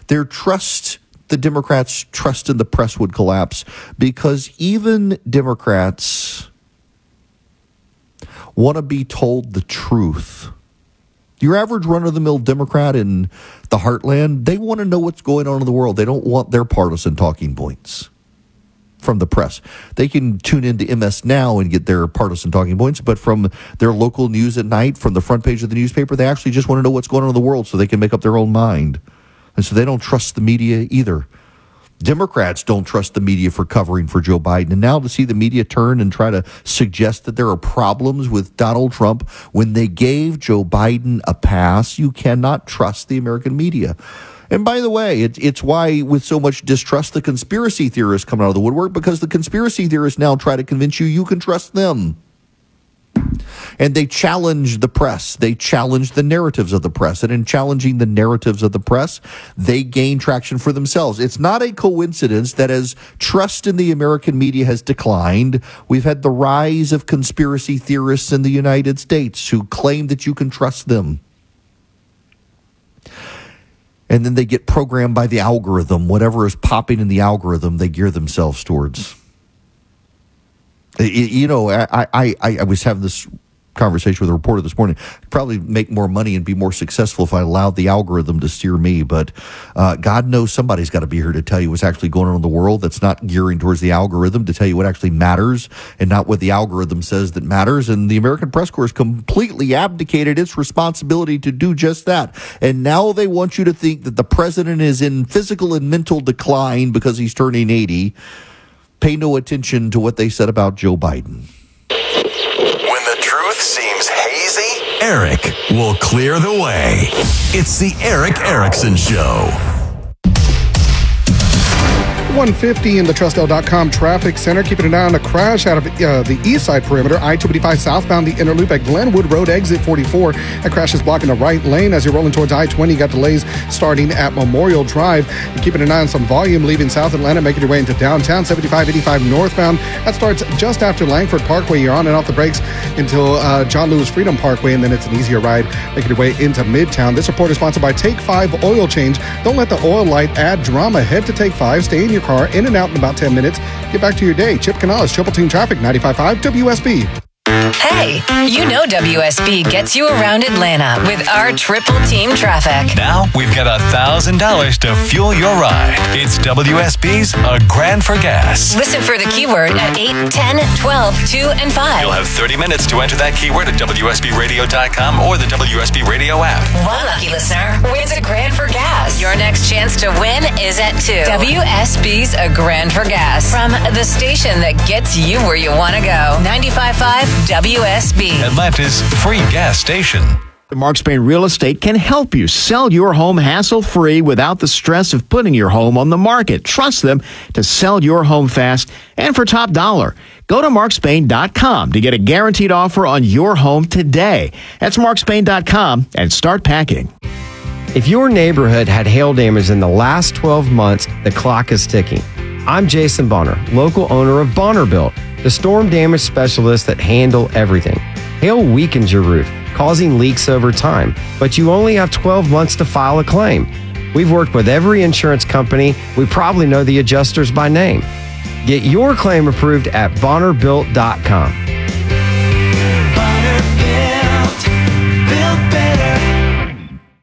The Democrats' trust in the press would collapse because even Democrats want to be told the truth. Your average run-of-the-mill Democrat in the heartland, they want to know what's going on in the world. They don't want their partisan talking points from the press. They can tune into MS Now and get their partisan talking points, but from their local news at night, from the front page of the newspaper, they actually just want to know what's going on in the world so they can make up their own mind. And so they don't trust the media either. Democrats don't trust the media for covering for Joe Biden. And now to see the media turn and try to suggest that there are problems with Donald Trump when they gave Joe Biden a pass, you cannot trust the American media. And by the way, it's why with so much distrust, the conspiracy theorists come out of the woodwork, because the conspiracy theorists now try to convince you can trust them. And they challenge the press. They challenge the narratives of the press. And in challenging the narratives of the press, they gain traction for themselves. It's not a coincidence that as trust in the American media has declined, we've had the rise of conspiracy theorists in the United States who claim that you can trust them. And then they get programmed by the algorithm. Whatever is popping in the algorithm, they gear themselves towards. I was having this conversation with a reporter this morning. I'd probably make more money and be more successful if I allowed the algorithm to steer me. But God knows somebody's got to be here to tell you what's actually going on in the world that's not gearing towards the algorithm, to tell you what actually matters and not what the algorithm says that matters. And the American Press Corps has completely abdicated its responsibility to do just that. And now they want you to think that the president is in physical and mental decline because he's turning 80. Pay no attention to what they said about Joe Biden. When the truth seems hazy, Eric will clear the way. It's the Eric Erickson Show. 150 in the Trustdale.com traffic center. Keeping an eye on a crash out of the east side perimeter. I-285 southbound the inner loop at Glenwood Road, exit 44. That crash is blocking the right lane as you're rolling towards I-20. You got delays starting at Memorial Drive. You're keeping an eye on some volume leaving South Atlanta, making your way into downtown. 75-85 northbound. That starts just after Langford Parkway. You're on and off the brakes until John Lewis Freedom Parkway, and then it's an easier ride making your way into Midtown. This report is sponsored by Take 5 Oil Change. Don't let the oil light add drama. Head to Take 5. Stay in your car, in and out in about 10 minutes. Get back to your day. Chip Canales, Triple Team Traffic, 95.5 WSB. Hey, you know WSB gets you around Atlanta with our Triple Team Traffic. Now we've got $1,000 to fuel your ride. It's WSB's A Grand for Gas. Listen for the keyword at 8, 10, 12, 2, and 5. You'll have 30 minutes to enter that keyword at WSBRadio.com or the WSB Radio app. One lucky listener wins a grand for gas. Your next chance to win is at 2. WSB's A Grand for Gas. From the station that gets you where you want to go. 95.5 WSB. Atlanta's free gas station. Mark Spain Real Estate can help you sell your home hassle-free without the stress of putting your home on the market. Trust them to sell your home fast and for top dollar. Go to markspain.com to get a guaranteed offer on your home today. That's markspain.com and start packing. If your neighborhood had hail damage in the last 12 months, the clock is ticking. I'm Jason Bonner, local owner of Bonner Built, the storm damage specialist that handle everything. Hail weakens your roof, causing leaks over time, but you only have 12 months to file a claim. We've worked with every insurance company. We probably know the adjusters by name. Get your claim approved at BonnerBuilt.com. Bonner Built better.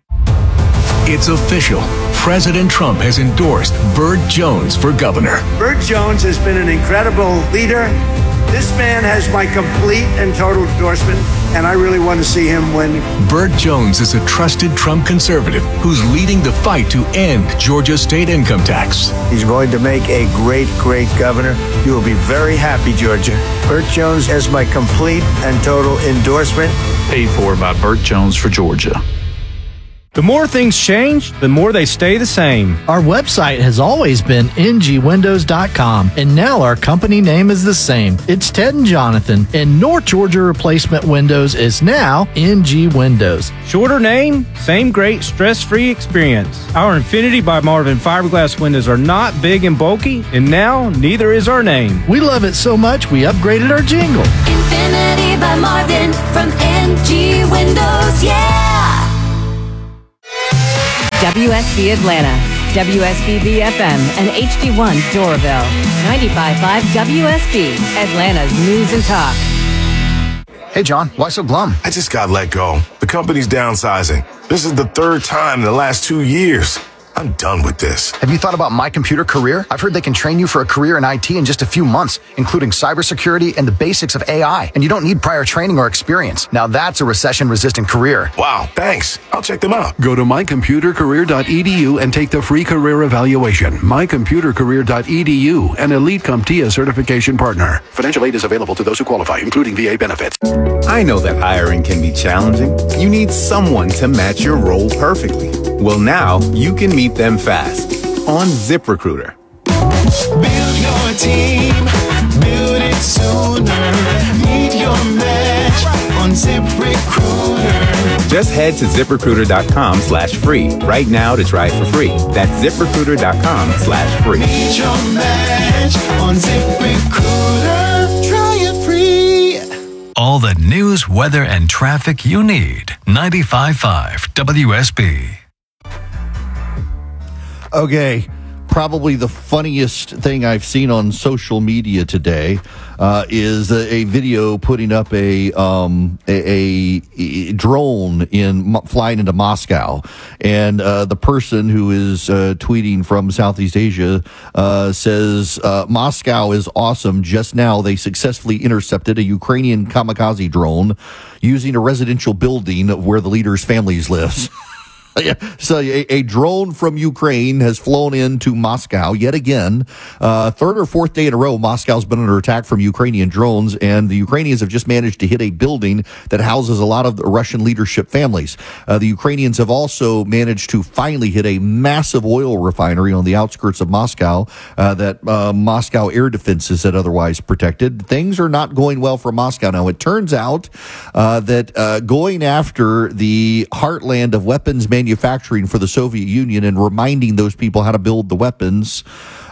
It's official. President Trump has endorsed Burt Jones for governor. Burt Jones has been an incredible leader. This man has my complete and total endorsement, and I really want to see him win. Burt Jones is a trusted Trump conservative who's leading the fight to end Georgia's state income tax. He's going to make a great, great governor. You will be very happy, Georgia. Burt Jones has my complete and total endorsement. Paid for by Burt Jones for Georgia. The more things change, the more they stay the same. Our website has always been ngwindows.com, and now our company name is the same. It's Ted and Jonathan, and North Georgia Replacement Windows is now NG Windows. Shorter name, same great stress-free experience. Our Infinity by Marvin fiberglass windows are not big and bulky, and now neither is our name. We love it so much we upgraded our jingle. Infinity by Marvin from NG Windows, yeah! WSB Atlanta, WSBB FM and HD1 Doraville. 95.5 WSB, Atlanta's News and Talk. Hey, John, why so glum? I just got let go. The company's downsizing. This is the third time in the last 2 years. I'm done with this. Have you thought about My Computer Career? I've heard they can train you for a career in IT in just a few months, including cybersecurity and the basics of AI. And you don't need prior training or experience. Now that's a recession-resistant career. Wow, thanks. I'll check them out. Go to mycomputercareer.edu and take the free career evaluation. Mycomputercareer.edu, an Elite CompTIA certification partner. Financial aid is available to those who qualify, including VA benefits. I know that hiring can be challenging. You need someone to match your role perfectly. Well, now you can meet them fast on ZipRecruiter. Build your team, build it sooner. Meet your match on ZipRecruiter. Just head to ZipRecruiter.com/free right now to try it for free. That's ZipRecruiter.com/free. Meet your match on ZipRecruiter. Try it free. All the news, weather, and traffic you need. 95.5 WSB. Okay, probably the funniest thing I've seen on social media today is a video putting up a drone flying into Moscow, and the person who is tweeting from Southeast Asia says Moscow is awesome. Just now, they successfully intercepted a Ukrainian kamikaze drone using a residential building where the leader's families live. Yeah, so a drone from Ukraine has flown into Moscow yet again. Third or fourth day in a row, Moscow's been under attack from Ukrainian drones, and the Ukrainians have just managed to hit a building that houses a lot of the Russian leadership families. The Ukrainians have also managed to finally hit a massive oil refinery on the outskirts of Moscow that Moscow air defenses had otherwise protected. Things are not going well for Moscow now. It turns out that going after the heartland of weapons manufacturing for the Soviet Union and reminding those people how to build the weapons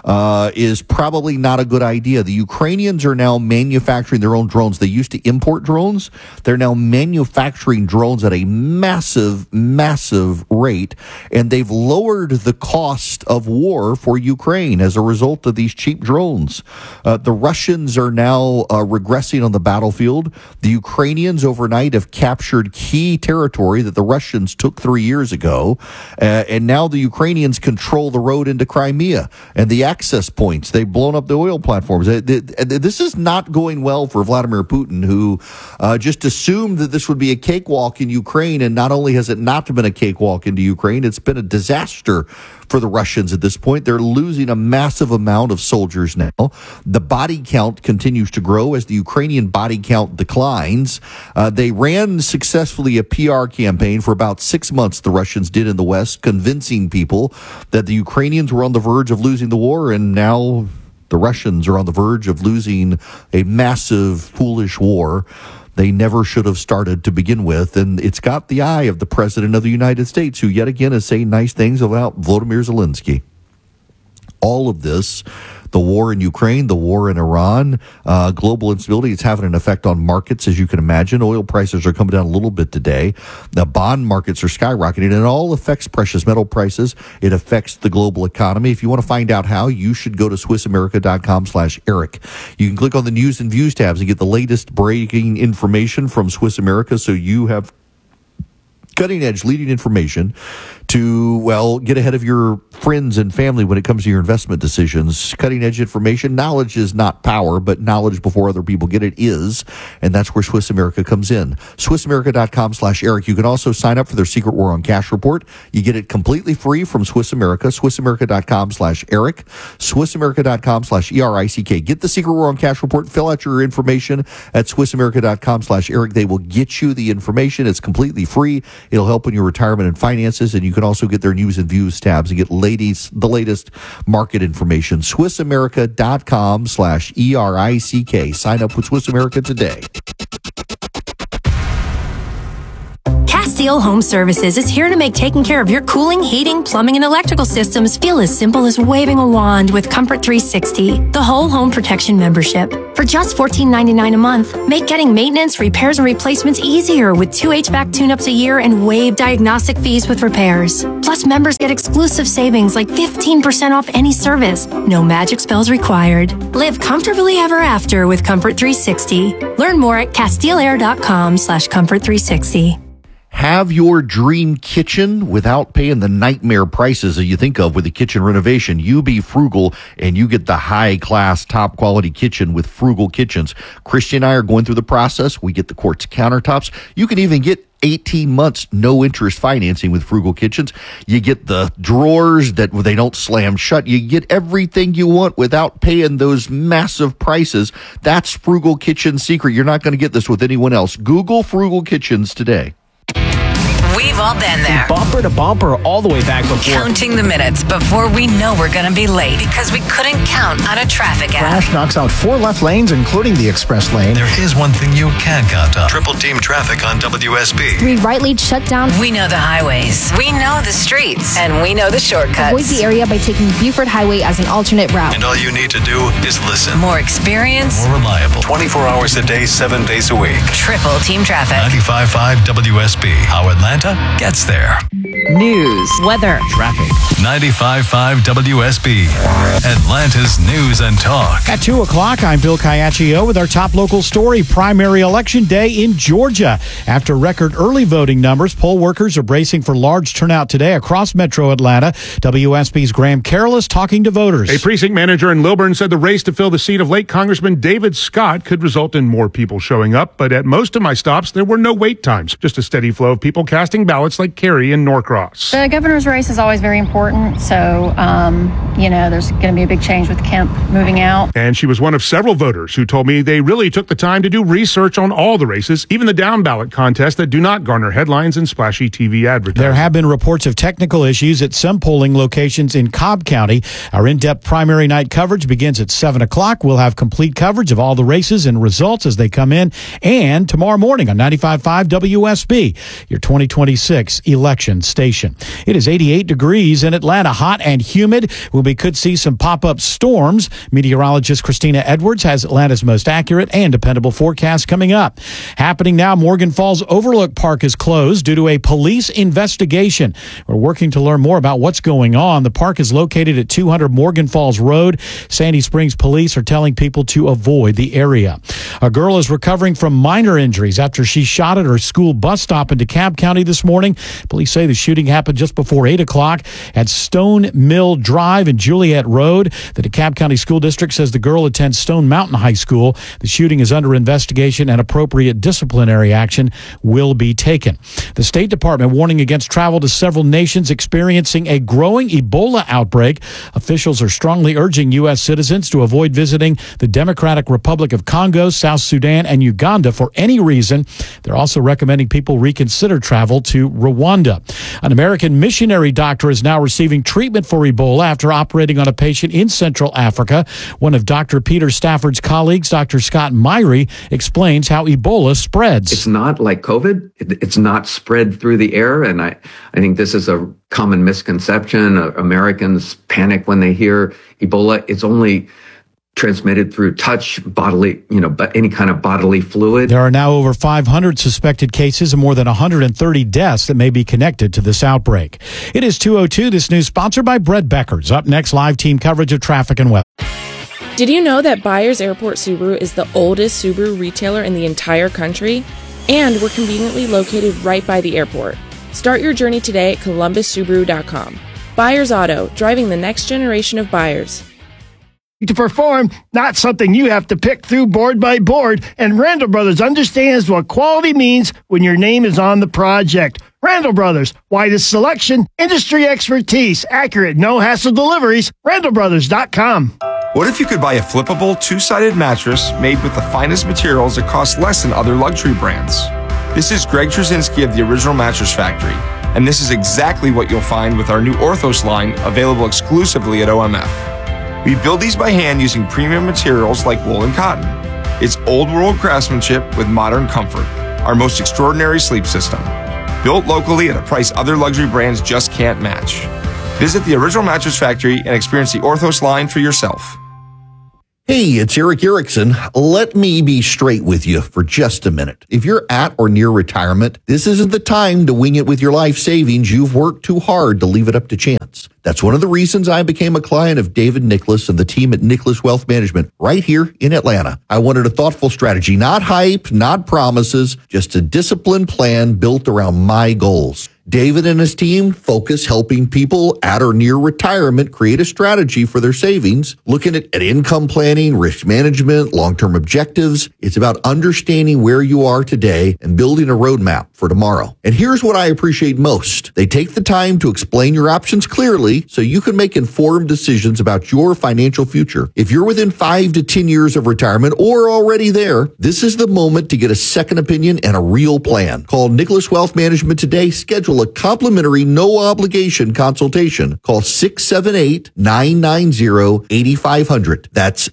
is probably not a good idea. The Ukrainians are now manufacturing their own drones. They used to import drones. They're now manufacturing drones at a massive, massive rate, and they've lowered the cost of war for Ukraine as a result of these cheap drones. The Russians are now regressing on the battlefield. The Ukrainians overnight have captured key territory that the Russians took 3 years ago, and now the Ukrainians control the road into Crimea and the access points. They've blown up the oil platforms. This is not going well for Vladimir Putin, who just assumed that this would be a cakewalk in Ukraine, and not only has it not been a cakewalk into Ukraine, it's been a disaster for the Russians at this point. They're losing a massive amount of soldiers now. The body count continues to grow as the Ukrainian body count declines. They ran successfully a PR campaign for about 6 months, the Russians did in the West, convincing people that the Ukrainians were on the verge of losing the war, and now the Russians are on the verge of losing a massive, foolish war they never should have started to begin with. And it's got the eye of the President of the United States, who yet again is saying nice things about Volodymyr Zelensky. All of this, the war in Ukraine, the war in Iran, global instability, it's having an effect on markets, as you can imagine. Oil prices are coming down a little bit today. The bond markets are skyrocketing, and it all affects precious metal prices. It affects the global economy. If you want to find out how, you should go to SwissAmerica.com/Eric. You can click on the news and views tabs and get the latest breaking information from Swiss America, so you have cutting-edge, leading information to, well, get ahead of your friends and family when it comes to your investment decisions. Cutting-edge information. Knowledge is not power, but knowledge before other people get it is, and that's where Swiss America comes in. SwissAmerica.com/Eric. You can also sign up for their Secret War on Cash report. You get it completely free from Swiss America. SwissAmerica.com/Eric. SwissAmerica.com/ERICK. Get the Secret War on Cash report. Fill out your information at SwissAmerica.com/Eric. They will get you the information. It's completely free. It'll help in your retirement and finances, and you can also get their news and views tabs and get the latest market information. SwissAmerica.com/ERICK. Sign up with Swiss America today. Cast Castile Home Services is here to make taking care of your cooling, heating, plumbing, and electrical systems feel as simple as waving a wand with Comfort 360, the whole home protection membership. For just $14.99 a month, make getting maintenance, repairs, and replacements easier with 2 HVAC tune-ups a year and waived diagnostic fees with repairs. Plus, members get exclusive savings like 15% off any service. No magic spells required. Live comfortably ever after with Comfort 360. Learn more at CastileAir.com/Comfort360. Have your dream kitchen without paying the nightmare prices that you think of with a kitchen renovation. You be frugal and you get the high-class, top-quality kitchen with Frugal Kitchens. Christy and I are going through the process. We get the quartz countertops. You can even get 18 months no-interest financing with Frugal Kitchens. You get the drawers that they don't slam shut. You get everything you want without paying those massive prices. That's Frugal Kitchen's secret. You're not going to get this with anyone else. Google Frugal Kitchens today. We've all been there. Bumper to bumper all the way back before. Counting the minutes before we know we're going to be late because we couldn't count on a traffic app. Crash knocks out 4 left lanes, including the express lane. There is one thing you can count on. Triple team traffic on WSB. 3 right lanes shut down. We know the highways. We know the streets. And we know the shortcuts. Avoid the area by taking Buford Highway as an alternate route. And all you need to do is listen. More experience. More reliable. 24 hours a day, 7 days a week. Triple team traffic. 95.5 WSB. How Atlanta gets there. News, weather, traffic. 95.5 WSB. Atlanta's news and talk. At 2 o'clock, I'm Bill Caiaccio with our top local story. Primary election day in Georgia. After record early voting numbers, poll workers are bracing for large turnout today across metro Atlanta. WSB's Graham Carroll is talking to voters. A precinct manager in Lilburn said the race to fill the seat of late Congressman David Scott could result in more people showing up, but at most of my stops, there were no wait times. Just a steady flow of people casting ballots like Carrie in Norcross. The governor's race is always very important, so, there's going to be a big change with Kemp moving out. And she was one of several voters who told me they really took the time to do research on all the races, even the down ballot contests that do not garner headlines and splashy TV advertising. There have been reports of technical issues at some polling locations in Cobb County. Our in-depth primary night coverage begins at 7 o'clock. We'll have complete coverage of all the races and results as they come in. And tomorrow morning on 95.5 WSB, your 2026 election station. It is 88 degrees in Atlanta, hot and humid. We could see some pop-up storms. Meteorologist Christina Edwards has Atlanta's most accurate and dependable forecast coming up. Happening now, Morgan Falls Overlook Park is closed due to a police investigation. We're working to learn more about what's going on. The park is located at 200 Morgan Falls Road. Sandy Springs police are telling people to avoid the area. A girl is recovering from minor injuries after she shot at her school bus stop in DeKalb County this morning. Police say the shooting happened just before 8 o'clock at Stone Mill Drive and Juliet Road. The DeKalb County School District says the girl attends Stone Mountain High School. The shooting is under investigation and appropriate disciplinary action will be taken. The State Department warning against travel to several nations experiencing a growing Ebola outbreak. Officials are strongly urging U.S. citizens to avoid visiting the Democratic Republic of Congo, South Sudan, and Uganda for any reason. They're also recommending people reconsider travel to Rwanda. An American missionary doctor is now receiving treatment for Ebola after operating on a patient in Central Africa. One of Dr. Peter Stafford's colleagues, Dr. Scott Myrie, explains how Ebola spreads. It's not like COVID. It's not spread through the air. And I think this is a common misconception. Americans panic when they hear Ebola. It's only transmitted through touch, bodily, but any kind of bodily fluid. There are now over 500 suspected cases and more than 130 deaths that may be connected to this outbreak. It is 2:02. This news sponsored by Brett Beckers. Up next, live team coverage of traffic and weather. Did you know that Byers Airport Subaru is the oldest Subaru retailer in the entire country? And we're conveniently located right by the airport. Start your journey today at ColumbusSubaru.com. Byers Auto, driving the next generation of buyers. To perform, not something you have to pick through board by board, and Randall Brothers understands what quality means when your name is on the project. Randall Brothers, widest selection, industry expertise, accurate, no-hassle deliveries, randallbrothers.com. What if you could buy a flippable, two-sided mattress made with the finest materials that cost less than other luxury brands? This is Greg Trzynski of the Original Mattress Factory, and this is exactly what you'll find with our new Orthos line, available exclusively at OMF. We build these by hand using premium materials like wool and cotton. It's old-world craftsmanship with modern comfort, our most extraordinary sleep system. built locally at a price other luxury brands just can't match. Visit the Original Mattress Factory and experience the Orthos line for yourself. Hey, it's Eric Erickson. Let me be straight with you for just a minute. If you're at or near retirement, this isn't the time to wing it with your life savings. You've worked too hard to leave it up to chance. That's one of the reasons I became a client of David Nicholas and the team at Nicholas Wealth Management right here in Atlanta. I wanted a thoughtful strategy, not hype, not promises, just a disciplined plan built around my goals. David and his team focus helping people at or near retirement create a strategy for their savings, looking at income planning, risk management, long-term objectives. It's about understanding where you are today and building a roadmap for tomorrow. And here's what I appreciate most. They take the time to explain your options clearly so you can make informed decisions about your financial future. If you're within 5 to 10 years of retirement or already there, this is the moment to get a second opinion and a real plan. Call Nicholas Wealth Management today. Schedule a complimentary, no-obligation consultation. Call 678-990-8500. That's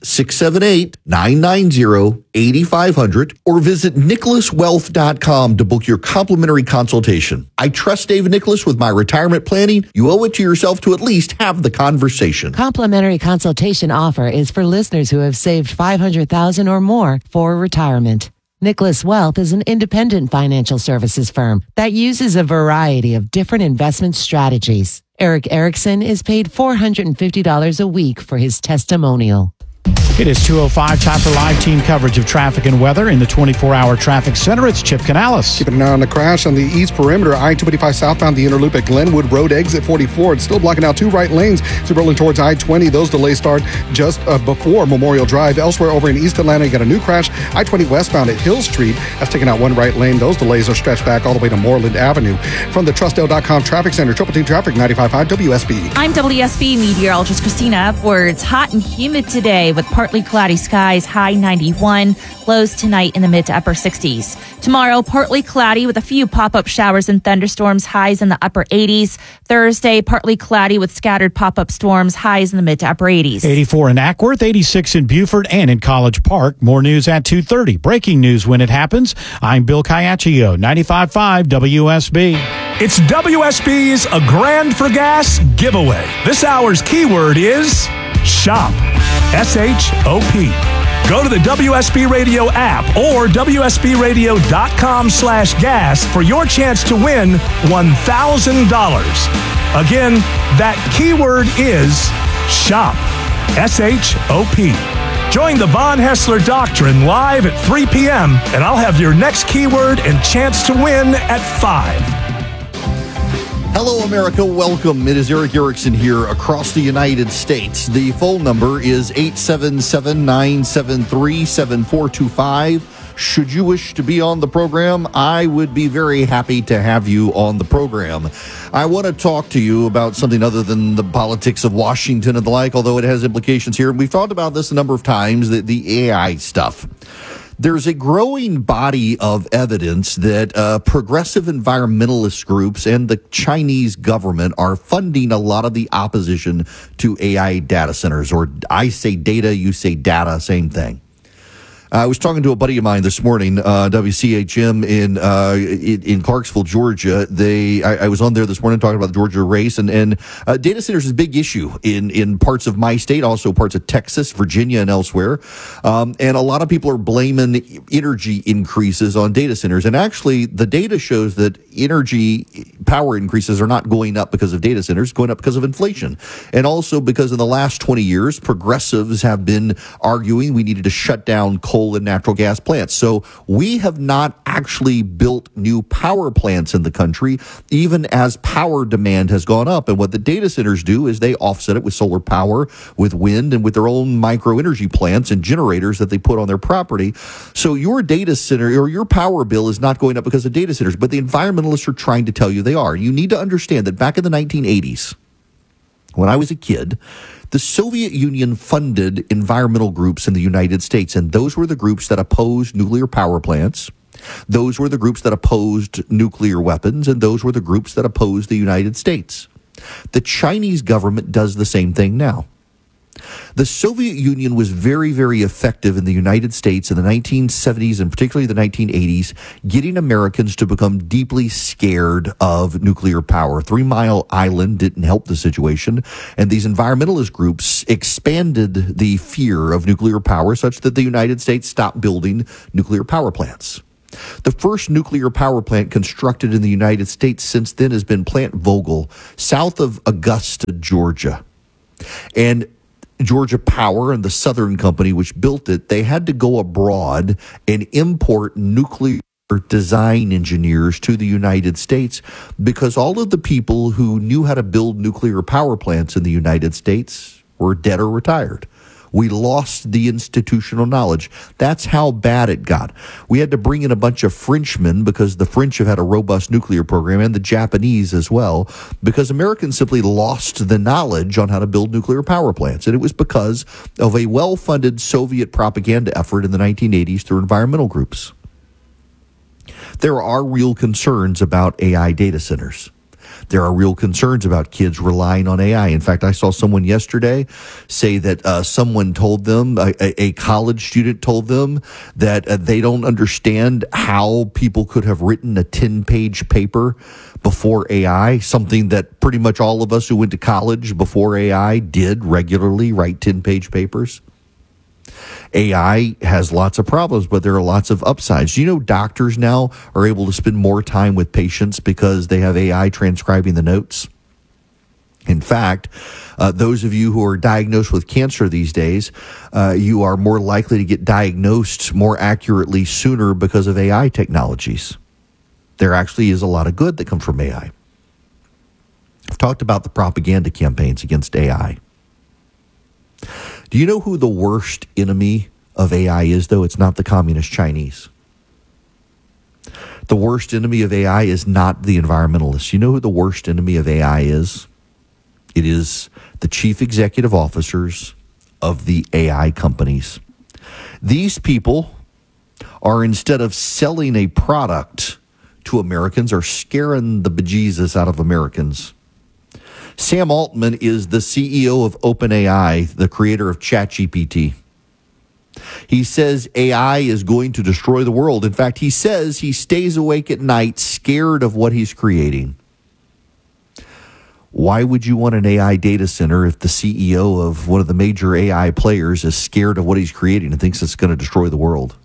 678-990-8500. Or visit nicholaswealth.com to book your complimentary consultation. I trust David Nicholas with my retirement planning. You owe it to yourself to at least have the conversation. Complimentary consultation offer is for listeners who have saved $500,000 or more for retirement. Nicholas Wealth is an independent financial services firm that uses a variety of different investment strategies. Eric Erickson is paid $450 a week for his testimonial. It is 2:05, time for live team coverage of traffic and weather in the 24-hour traffic center. It's Chip Canales. Keeping an eye on the crash on the east perimeter, I-285 southbound, the inner loop at Glenwood Road, exit 44. It's still blocking out 2 right lanes. So rolling towards I-20. Those delays start just before Memorial Drive. Elsewhere over in East Atlanta, you got a new crash. I-20 westbound at Hill Street. That's taking out 1 right lane. Those delays are stretched back all the way to Moreland Avenue. From the Trustdale.com traffic center, Triple Team Traffic, 95.5 WSB. I'm WSB meteorologist Christina Upwards. Hot and humid today with partly cloudy skies, high 91. Lows tonight in the mid to upper 60s. Tomorrow, partly cloudy with a few pop-up showers and thunderstorms, highs in the upper 80s. Thursday, partly cloudy with scattered pop-up storms, highs in the mid to upper 80s. 84 in Ackworth, 86 in Beaufort, and in College Park. More news at 2:30. Breaking news when it happens. I'm Bill Caiaccio, 95.5 WSB. It's WSB's A Grand for Gas giveaway. This hour's keyword is SHOP. SHOP. Go to the WSB Radio app or WSBRadio.com/gas for your chance to win $1,000. Again, that keyword is SHOP. SHOP. Join the Von Hessler Doctrine live at 3 p.m. and I'll have your next keyword and chance to win at 5. Hello, America. Welcome. It is Eric Erickson here across the United States. The phone number is 877-973-7425. Should you wish to be on the program, I would be very happy to have you on the program. I want to talk to you about something other than the politics of Washington and the like, although it has implications here. We've talked about this a number of times, the AI stuff. There's a growing body of evidence that progressive environmentalist groups and the Chinese government are funding a lot of the opposition to AI data centers, or I say data, you say data, same thing. I was talking to a buddy of mine this morning, WCHM in Clarksville, Georgia. I was on there this morning talking about the Georgia race, and data centers is a big issue in parts of my state, also parts of Texas, Virginia, and elsewhere. And a lot of people are blaming energy increases on data centers. And actually, the data shows that energy power increases are not going up because of data centers, going up because of inflation. And also because in the last 20 years, progressives have been arguing we needed to shut down coal and natural gas plants. So we have not actually built new power plants in the country, even as power demand has gone up. And what the data centers do is they offset it with solar power, with wind, and with their own micro energy plants and generators that they put on their property. So your data center or your power bill is not going up because of data centers, but the environmentalists are trying to tell you they are. You need to understand that back in the 1980s, when I was a kid, the Soviet Union funded environmental groups in the United States, and those were the groups that opposed nuclear power plants. Those were the groups that opposed nuclear weapons, and those were the groups that opposed the United States. The Chinese government does the same thing now. The Soviet Union was very, very effective in the United States in the 1970s and particularly the 1980s, getting Americans to become deeply scared of nuclear power. 3 Mile Island didn't help the situation, and these environmentalist groups expanded the fear of nuclear power such that the United States stopped building nuclear power plants. The first nuclear power plant constructed in the United States since then has been Plant Vogtle, south of Augusta, Georgia. And Georgia Power and the Southern Company, which built it, they had to go abroad and import nuclear design engineers to the United States because all of the people who knew how to build nuclear power plants in the United States were dead or retired. We lost the institutional knowledge. That's how bad it got. We had to bring in a bunch of Frenchmen because the French have had a robust nuclear program, and the Japanese as well, because Americans simply lost the knowledge on how to build nuclear power plants. And it was because of a well-funded Soviet propaganda effort in the 1980s through environmental groups. There are real concerns about AI data centers. There are real concerns about kids relying on AI. In fact, I saw someone yesterday say that someone told them, a college student told them that they don't understand how people could have written a 10-page paper before AI, something that pretty much all of us who went to college before AI did regularly, write 10-page papers. AI has lots of problems, but there are lots of upsides. You know, doctors now are able to spend more time with patients because they have AI transcribing the notes. In fact, those of you who are diagnosed with cancer these days, you are more likely to get diagnosed more accurately sooner because of AI technologies. There actually is a lot of good that comes from AI. I've talked about the propaganda campaigns against AI. Do you know who the worst enemy of AI is, though? It's not the communist Chinese. The worst enemy of AI is not the environmentalists. You know who the worst enemy of AI is? It is the chief executive officers of the AI companies. These people are, instead of selling a product to Americans, are scaring the bejesus out of Americans. Sam Altman is the CEO of OpenAI, the creator of ChatGPT. He says AI is going to destroy the world. In fact, he says he stays awake at night scared of what he's creating. Why would you want an AI data center if the CEO of one of the major AI players is scared of what he's creating and thinks it's going to destroy the world?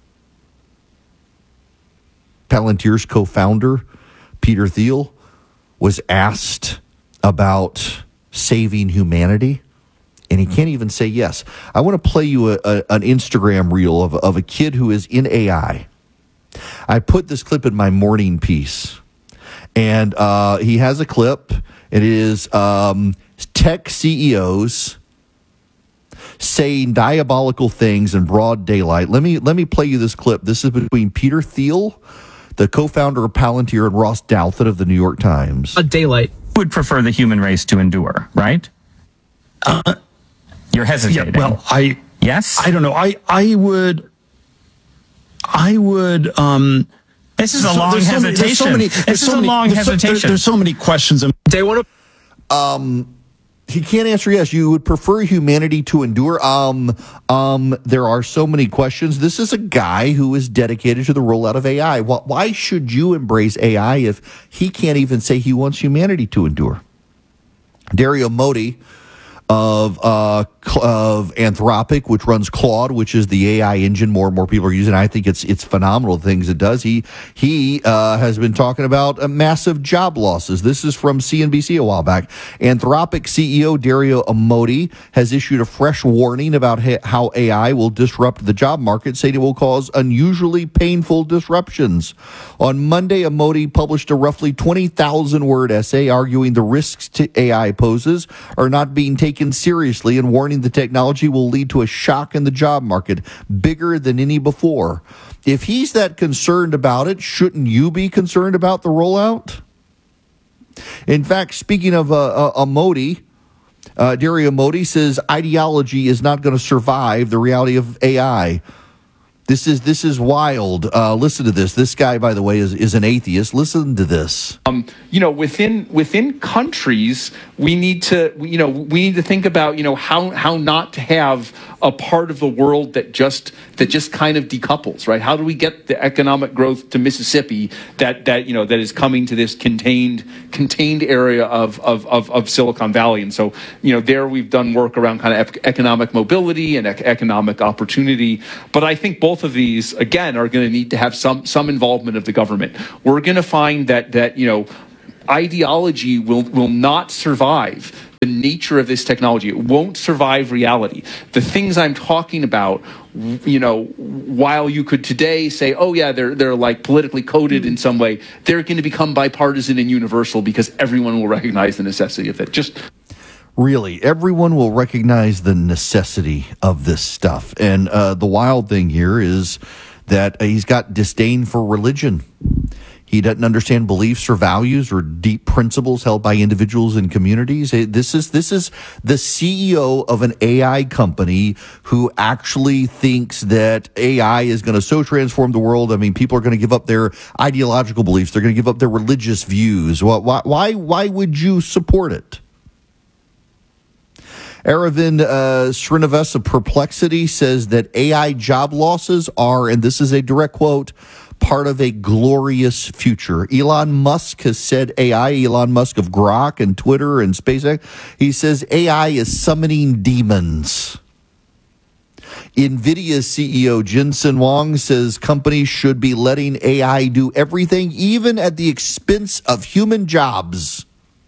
Palantir's co-founder, Peter Thiel, was asked about saving humanity, and he can't even say yes. I want to play you an Instagram reel of a kid who is in AI. I put this clip in my morning piece, and he has a clip. It is tech CEOs saying diabolical things in broad daylight. Let me play you this clip. This is between Peter Thiel, the co-founder of Palantir, and Ross Douthat of the New York Times. Daylight would prefer the human race to endure, right? You're hesitating. Yeah, well, yes? I don't know. I would. This is a long hesitation. This is a long hesitation. There's so many questions. They want to. He can't answer yes. You would prefer humanity to endure. There are so many questions. This is a guy who is dedicated to the rollout of AI. Why should you embrace AI if he can't even say he wants humanity to endure? Dario Modi of Anthropic, which runs Claude, which is the AI engine more and more people are using. I think it's phenomenal things it does. He has been talking about massive job losses. This is from CNBC a while back. Anthropic CEO Dario Amodi has issued a fresh warning about how AI will disrupt the job market, saying it will cause unusually painful disruptions. On Monday, Amodi published a roughly 20,000-word essay arguing the risks to AI poses are not being taken seriously and warning the technology will lead to a shock in the job market bigger than any before. If he's that concerned about it, shouldn't you be concerned about the rollout? In fact, speaking of Modi, Dario Modi says ideology is not going to survive the reality of AI. This is wild. Listen to this. This guy, by the way, is an atheist. Listen to this. Within countries, we need to think about how not to have a part of the world that just kind of decouples, right? How do we get the economic growth to Mississippi that is coming to this contained area of Silicon Valley? And so there we've done work around kind of economic mobility and economic opportunity. But I think both of these again are going to need to have some involvement of the government. We're going to find that ideology will not survive the nature of this technology. It won't survive reality. The things I'm talking about, while you could today say, oh yeah, they're like politically coded in some way, they're going to become bipartisan and universal because everyone will recognize the necessity of that. Really, everyone will recognize the necessity of this stuff. And the wild thing here is that he's got disdain for religion. He doesn't understand beliefs or values or deep principles held by individuals and communities. This is the CEO of an AI company who actually thinks that AI is going to so transform the world. I mean, people are going to give up their ideological beliefs. They're going to give up their religious views. Why would you support it? Aravind Srinivas of Perplexity says that AI job losses are, and this is a direct quote, part of a glorious future. Elon Musk has said AI, Elon Musk of Grok and Twitter and SpaceX, he says AI is summoning demons. NVIDIA CEO Jensen Huang says companies should be letting AI do everything, even at the expense of human jobs.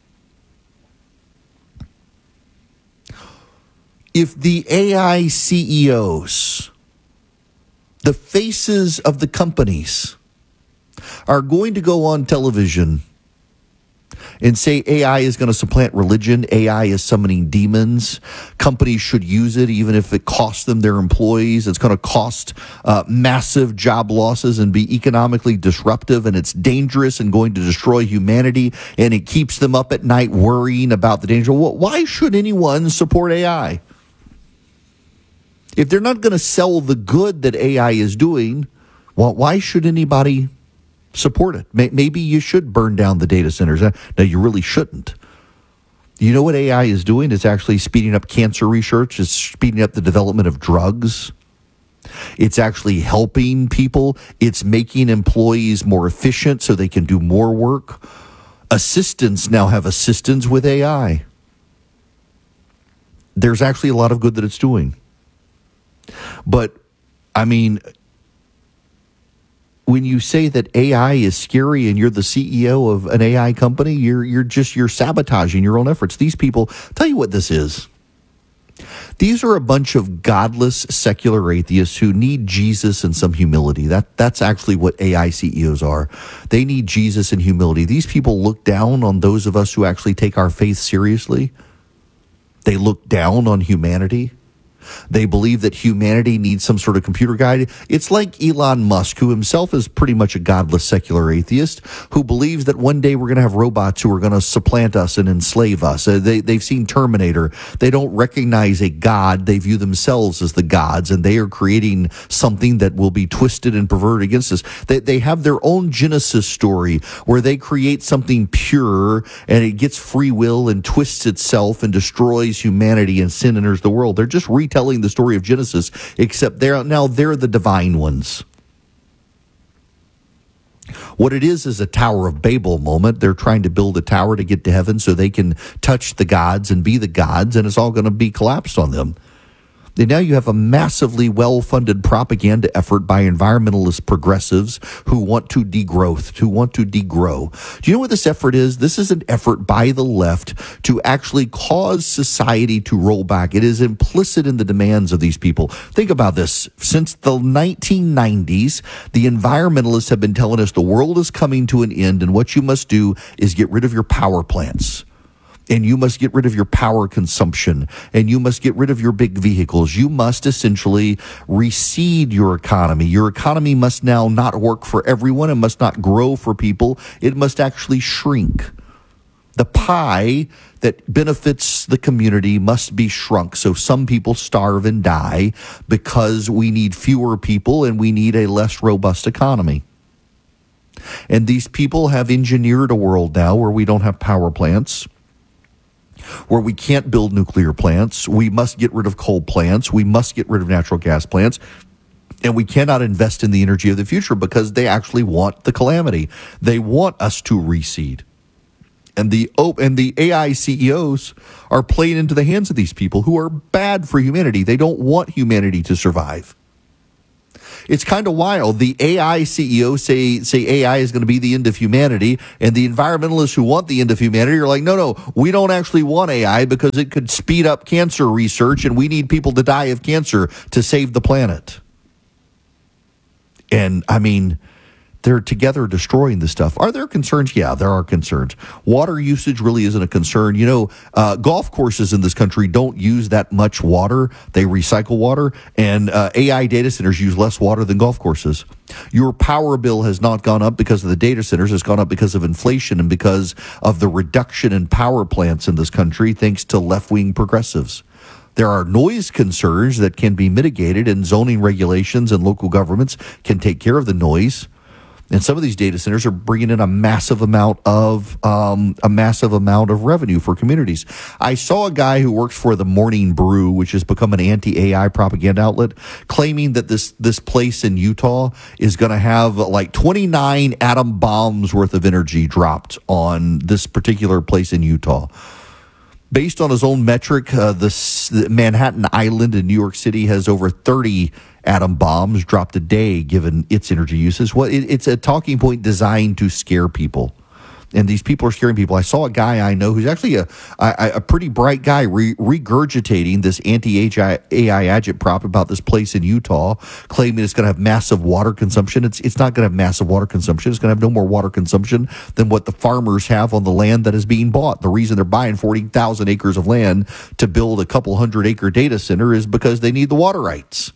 If the AI CEOs, the faces of the companies, are going to go on television and say AI is going to supplant religion, AI is summoning demons, companies should use it even if it costs them their employees, it's going to cost massive job losses and be economically disruptive, and it's dangerous and going to destroy humanity, and it keeps them up at night worrying about the danger. Well, why should anyone support AI? If they're not going to sell the good that AI is doing, well, why should anybody support it? Maybe you should burn down the data centers. No, you really shouldn't. You know what AI is doing? It's actually speeding up cancer research. It's speeding up the development of drugs. It's actually helping people. It's making employees more efficient so they can do more work. Assistants now have assistants with AI. There's actually a lot of good that it's doing. But, I mean, when you say that AI is scary and you're the CEO of an AI company, you're sabotaging your own efforts. These people, tell you what this is. These are a bunch of godless secular atheists who need Jesus and some humility. That's actually what AI CEOs are. They need Jesus and humility. These people look down on those of us who actually take our faith seriously. They look down on humanity. They believe that humanity needs some sort of computer guide. It's like Elon Musk, who himself is pretty much a godless secular atheist, who believes that one day we're going to have robots who are going to supplant us and enslave us. They've seen Terminator. They don't recognize a god. They view themselves as the gods, and they are creating something that will be twisted and perverted against us. They have their own Genesis story where they create something pure, and it gets free will and twists itself and destroys humanity, and sin enters the world. They're just retelling the story of Genesis, except they're the divine ones. What it is a Tower of Babel moment. They're trying to build a tower to get to heaven so they can touch the gods and be the gods, and it's all going to be collapsed on them. And now you have a massively well-funded propaganda effort by environmentalist progressives who want to degrowth, who want to degrow. Do you know what this effort is? This is an effort by the left to actually cause society to roll back. It is implicit in the demands of these people. Think about this. Since the 1990s, the environmentalists have been telling us the world is coming to an end, and what you must do is get rid of your power plants. And you must get rid of your power consumption, and you must get rid of your big vehicles. You must essentially reseed your economy. Your economy must now not work for everyone. It must not grow for people. It must actually shrink. The pie that benefits the community must be shrunk so some people starve and die because we need fewer people and we need a less robust economy. And these people have engineered a world now where we don't have power plants, where we can't build nuclear plants. We must get rid of coal plants. We must get rid of natural gas plants. And we cannot invest in the energy of the future because they actually want the calamity. They want us to reseed. And the AI CEOs are playing into the hands of these people who are bad for humanity. They don't want humanity to survive. It's kind of wild. The AI CEOs say AI is going to be the end of humanity, and the environmentalists who want the end of humanity are like, no, we don't actually want AI because it could speed up cancer research, and we need people to die of cancer to save the planet. And, I mean, they're together destroying this stuff. Are there concerns? Yeah, there are concerns. Water usage really isn't a concern. You know, golf courses in this country don't use that much water. They recycle water, and AI data centers use less water than golf courses. Your power bill has not gone up because of the data centers. It's gone up because of inflation and because of the reduction in power plants in this country, thanks to left-wing progressives. There are noise concerns that can be mitigated, and zoning regulations and local governments can take care of the noise. And some of these data centers are bringing in a massive amount of revenue for communities. I saw a guy who works for the Morning Brew, which has become an anti-AI propaganda outlet, claiming that this place in Utah is going to have like 29 atom bombs worth of energy dropped on this particular place in Utah. Based on his own metric, the Manhattan Island in New York City has over 30 atom bombs dropped a day, given its energy uses. Well, it's a talking point designed to scare people. And these people are scaring people. I saw a guy I know who's actually a pretty bright guy regurgitating this anti-AI agitprop about this place in Utah, claiming it's going to have massive water consumption. It's not going to have massive water consumption. It's going to have no more water consumption than what the farmers have on the land that is being bought. The reason they're buying 40,000 acres of land to build a couple 100-acre data center is because they need the water rights.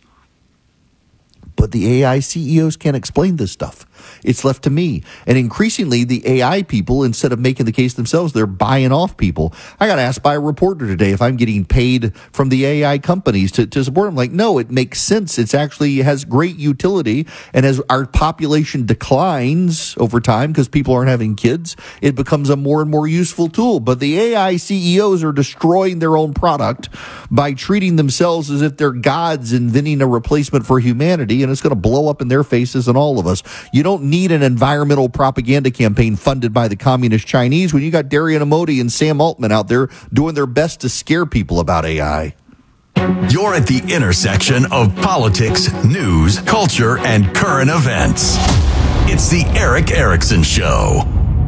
But the AI CEOs can't explain this stuff. It's left to me. And increasingly, the AI people, instead of making the case themselves, they're buying off people. I got asked by a reporter today if I'm getting paid from the AI companies to support them. Like, no, it makes sense. It's actually has great utility. And as our population declines over time because people aren't having kids, it becomes a more and more useful tool. But the AI CEOs are destroying their own product by treating themselves as if they're gods inventing a replacement for humanity, and it's going to blow up in their faces and all of us. You don't need an environmental propaganda campaign funded by the communist Chinese when you got Darian Amoti and Sam Altman out there doing their best to scare people about AI. You're at the intersection of politics, news, culture, and current events. It's the Erick Erickson Show.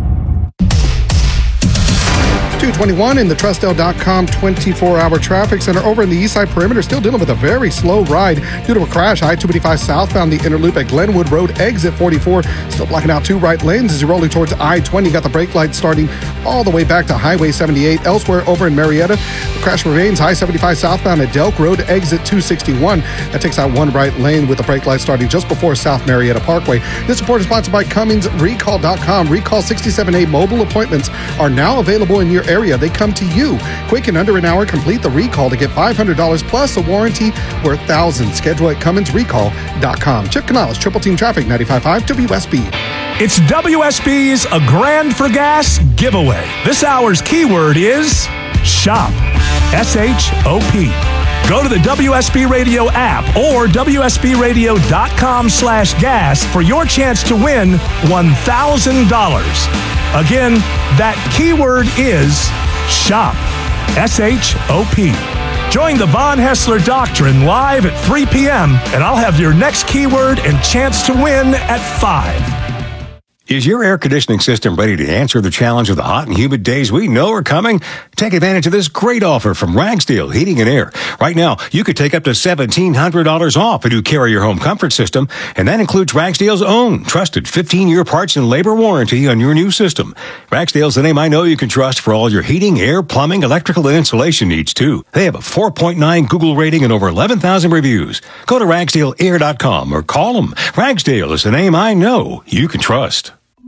221 in the Trustel.com 24-hour traffic center over in the East Side Perimeter, still dealing with a very slow ride due to a crash. I-285 southbound the inner loop at Glenwood Road, exit 44, still blocking out two right lanes as you're rolling towards I-20. Got the brake lights starting all the way back to Highway 78. Elsewhere over in Marietta, the crash remains I-75 southbound at Delk Road, exit 261. That takes out one right lane with the brake light starting just before South Marietta Parkway. This report is sponsored by Cummins Recall.com. Recall 67A mobile appointments are now available in your area. They come to you. Quick, in under an hour, complete the recall to get $500 plus a warranty worth thousands. Schedule at CumminsRecall.com. Chip Canales, Triple Team Traffic, 95.5 WSB. It's WSB's A Grand for Gas giveaway. This hour's keyword is SHOP. SHOP. Go to the WSB Radio app or WSBRadio.com/gas for your chance to win $1,000. Again, that keyword is SHOP. SHOP. Join the Von Hessler Doctrine live at 3 p.m. and I'll have your next keyword and chance to win at 5. Is your air conditioning system ready to answer the challenge of the hot and humid days we know are coming? Take advantage of this great offer from Ragsdale Heating and Air. Right now, you could take up to $1,700 off if you carry your home comfort system, and that includes Ragsdale's own trusted 15-year parts and labor warranty on your new system. Ragsdale's the name I know you can trust for all your heating, air, plumbing, electrical, and insulation needs, too. They have a 4.9 Google rating and over 11,000 reviews. Go to RagsdaleAir.com or call them. Ragsdale is the name I know you can trust.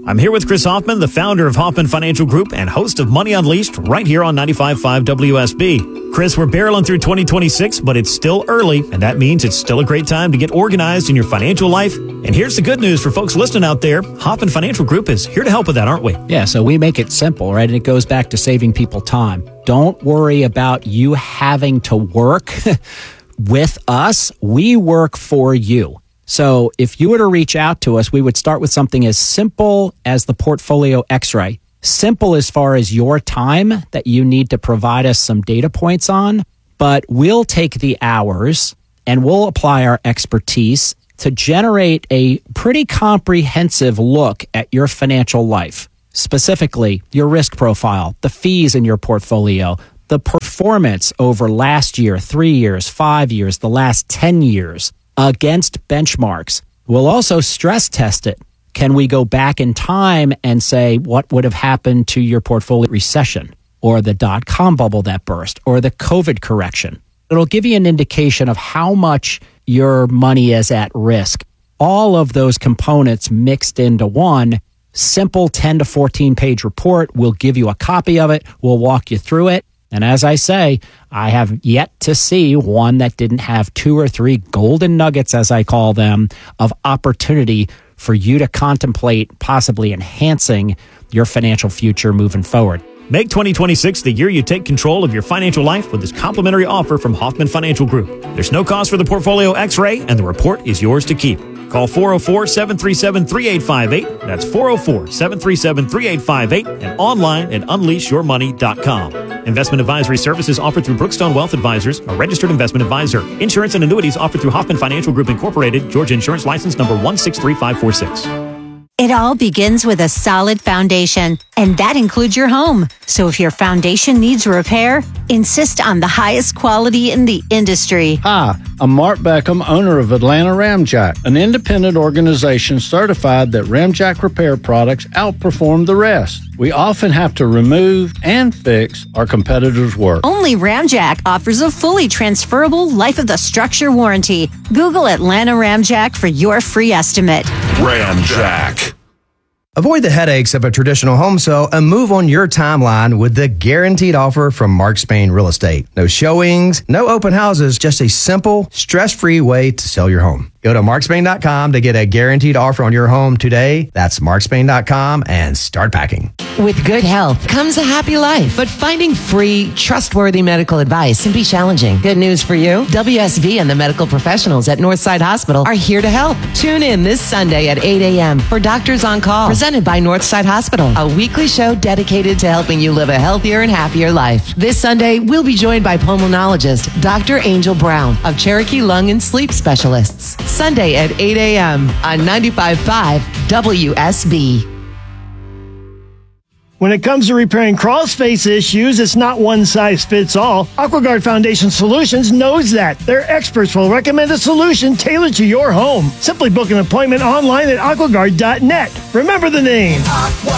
I'm here with Chris Hoffman, the founder of Hoffman Financial Group and host of Money Unleashed right here on 95.5 WSB. Chris, we're barreling through 2026, but it's still early, and that means it's still a great time to get organized in your financial life. And here's the good news for folks listening out there. Hoffman Financial Group is here to help with that, aren't we? Yeah, so we make it simple, right? And it goes back to saving people time. Don't worry about you having to work with us. We work for you. So if you were to reach out to us, we would start with something as simple as the portfolio x-ray. Simple as far as your time that you need to provide us some data points on, but we'll take the hours and we'll apply our expertise to generate a pretty comprehensive look at your financial life, specifically your risk profile, the fees in your portfolio, the performance over last year, 3 years, 5 years, the last 10 years. Against benchmarks. We'll also stress test it. Can we go back in time and say what would have happened to your portfolio recession or the dot-com bubble that burst or the COVID correction? It'll give you an indication of how much your money is at risk. All of those components mixed into one simple 10 to 14 page report. We'll give you a copy of it. We'll walk you through it. And as I say, I have yet to see one that didn't have 2 or 3 golden nuggets, as I call them, of opportunity for you to contemplate possibly enhancing your financial future moving forward. Make 2026 the year you take control of your financial life with this complimentary offer from Hoffman Financial Group. There's no cost for the portfolio x-ray, and the report is yours to keep. Call 404-737-3858. That's 404-737-3858 and online at unleashyourmoney.com. Investment advisory services offered through Brookstone Wealth Advisors, a registered investment advisor. Insurance and annuities offered through Hoffman Financial Group Incorporated, Georgia Insurance License number 163546. It all begins with a solid foundation, and that includes your home. So if your foundation needs repair, insist on the highest quality in the industry. Hi, I'm Mark Beckham, owner of Atlanta Ramjack, an independent organization certified that Ramjack repair products outperform the rest. We often have to remove and fix our competitors' work. Only Ramjack offers a fully transferable life of the structure warranty. Google Atlanta Ramjack for your free estimate. Ramjack. Avoid the headaches of a traditional home sale and move on your timeline with the guaranteed offer from Mark Spain Real Estate. No showings, no open houses, just a simple, stress-free way to sell your home. Go to markspain.com to get a guaranteed offer on your home today. That's markspain.com and start packing. With good health comes a happy life, but finding free, trustworthy medical advice can be challenging. Good news for you. WSV and the medical professionals at Northside Hospital are here to help. Tune in this Sunday at 8 a.m. for Doctors on Call, presented by Northside Hospital, a weekly show dedicated to helping you live a healthier and happier life. This Sunday, we'll be joined by pulmonologist Dr. Angel Brown of Cherokee Lung and Sleep Specialists. Sunday at 8 a.m. on 95.5 WSB. When it comes to repairing crawl space issues, it's not one size fits all. AquaGuard Foundation Solutions knows that. Their experts will recommend a solution tailored to your home. Simply book an appointment online at aquaguard.net. Remember the name.